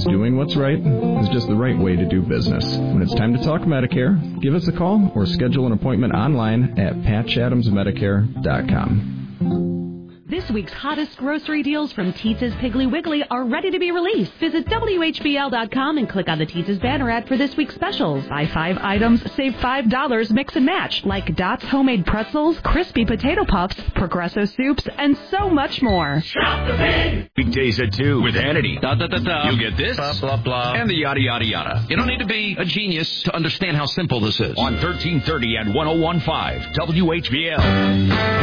doing what's right is just the right way to do business. When it's time to talk Medicare, give us a call or schedule an appointment online at patchadamsmedicare.com. This week's hottest grocery deals from Teetz's Piggly Wiggly are ready to be released. Visit WHBL.com and click on the Teetz's banner ad for this week's specials. Buy 5 items, save $5, mix and match, like Dot's Homemade Pretzels, Crispy Potato Puffs, Progresso Soups, and so much more. Shop the pig! Weekdays at 2 with Hannity. You get this, Blah, blah, blah. and the yada, yada, yada. You don't need to be a genius to understand how simple this is. On 1330 and 101.5 WHBL.